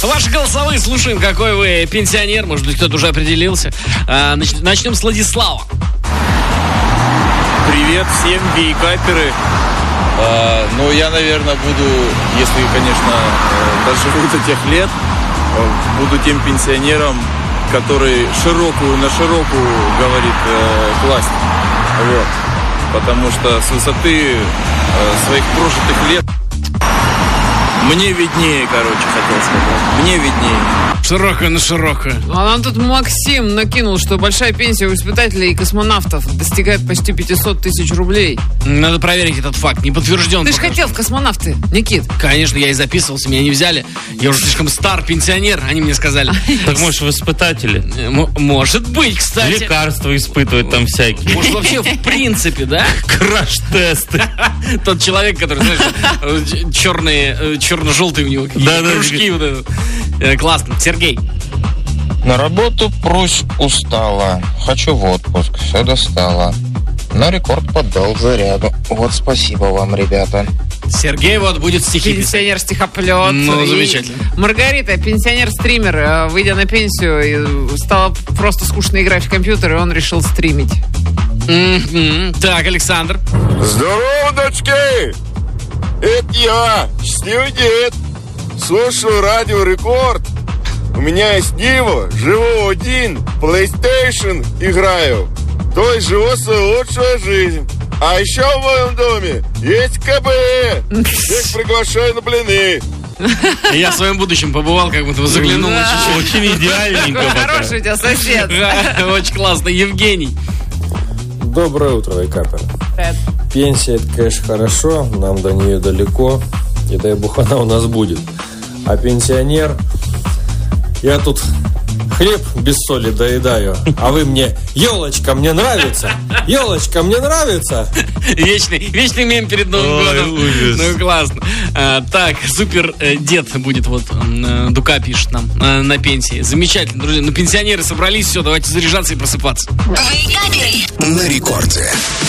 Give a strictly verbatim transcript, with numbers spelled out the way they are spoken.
Ваши голосовые слушаем, какой вы пенсионер. Может быть, кто-то уже определился. А, нач- начнем с Владислава. Привет всем гей-каперы. А, ну, я, наверное, буду, если, конечно, доживу до тех лет, буду тем пенсионером, который широкую на широкую говорит э, класть. Вот. Потому что с высоты э, своих прожитых лет мне виднее, короче, хотел сказать. Мне виднее. Широкая на широкую. А нам тут Максим накинул, что большая пенсия у испытателей и космонавтов достигает почти пятьсот тысяч рублей. Надо проверить этот факт. Не подтвержден. Ты же хотел в космонавты, Никит. Конечно, я и записывался, меня не взяли. Я уже слишком стар, пенсионер, они мне сказали. Так может в испытатели? М- может быть, кстати. Лекарства испытывают там всякие. Может вообще в принципе, да? Краш-тесты. Тот человек, который, знаешь, черные, черно-желтые у него какие-то кружки. Вот это. Классно. Сергей. На работу прусь устала. Хочу в отпуск. Все достала. На рекорд поддал заряду. Вот спасибо вам, ребята. Сергей вот будет стихи писать. Пенсионер-стихоплет. Ну, И замечательно. Маргарита, пенсионер-стример, выйдя на пенсию, стала просто скучно играть в компьютер, и он решил стримить. Mm-hmm. Так, Александр. Здорово, дочки! Это я, счастливый дед. Слушаю радио Рекорд. У меня есть Нива, живу один, PlayStation играю. То есть живу свою лучшую жизнь. А еще в моем доме есть КБ. Всех приглашаю на блины. Я в своем будущем побывал, как будто заглянул. Очень идеальненько пока. Хороший у тебя сосед. Очень классно. Евгений. Доброе утро, Вейкапер. Пенсия, это, конечно, хорошо, нам до нее далеко, и дай бог она у нас будет. А пенсионер, я тут хлеб без соли доедаю, а вы мне: елочка, мне нравится, елочка, мне нравится. Вечный, вечный мем перед Новым Ой, годом. ужас. Ну, классно. А, так, супер э, дед будет, вот э, Дука пишет нам э, на пенсии. Замечательно, друзья. Ну, пенсионеры собрались, все, давайте заряжаться и просыпаться. На рекорде.